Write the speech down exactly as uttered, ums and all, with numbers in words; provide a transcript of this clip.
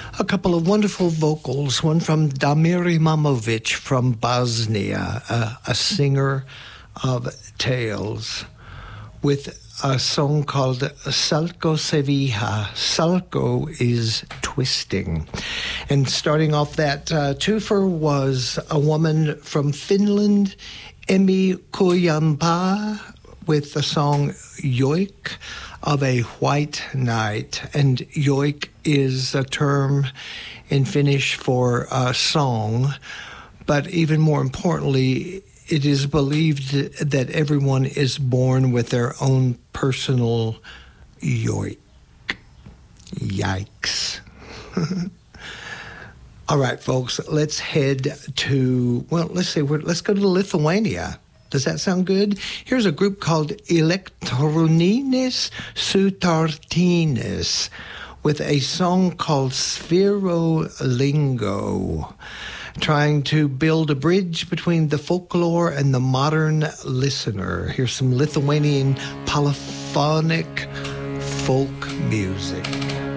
A couple of wonderful vocals, one from Damir Imamovic from Bosnia, a, a singer of tales, with a song called Salko Sevilla. Salko is twisting. And starting off that uh, twofer was a woman from Finland, Emmi Kujampa, with the song Joik of a White Night. And joik is a term in Finnish for a song, but even more importantly, it is believed that everyone is born with their own personal joik. Yikes. All right, folks, let's head to, well, let's see, let's go to Lithuania. Does that sound good? Here's a group called Elektroninis Sutartinis with a song called Sphero Lingo, trying to build a bridge between the folklore and the modern listener. Here's some Lithuanian polyphonic folk music.